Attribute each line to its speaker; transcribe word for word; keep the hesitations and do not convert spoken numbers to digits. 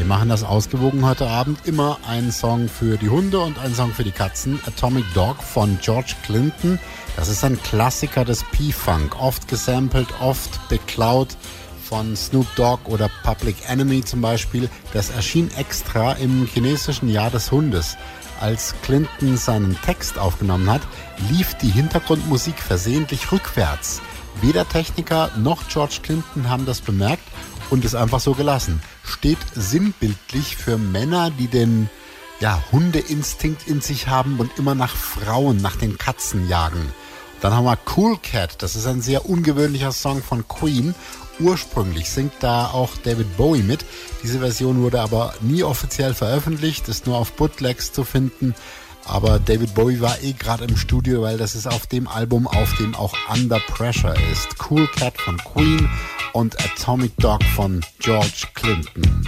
Speaker 1: Wir machen das ausgewogen heute Abend. Immer einen Song für die Hunde und einen Song für die Katzen. Atomic Dog von George Clinton. Das ist ein Klassiker des P-Funk. Oft gesampelt, oft beklaut von Snoop Dogg oder Public Enemy zum Beispiel. Das erschien extra im chinesischen Jahr des Hundes. Als Clinton seinen Text aufgenommen hat, lief die Hintergrundmusik versehentlich rückwärts. Weder Techniker noch George Clinton haben das bemerkt und es einfach so gelassen. Steht sinnbildlich für Männer, die den ja, Hundeinstinkt in sich haben und immer nach Frauen, nach den Katzen jagen. Dann haben wir Cool Cat, das ist ein sehr ungewöhnlicher Song von Queen. Ursprünglich singt da auch David Bowie mit. Diese Version wurde aber nie offiziell veröffentlicht, ist nur auf Bootlegs zu finden. Aber David Bowie war eh gerade im Studio, weil das ist auf dem Album, auf dem auch Under Pressure ist. Cool Cat von Queen und Atomic Dog von George Clinton.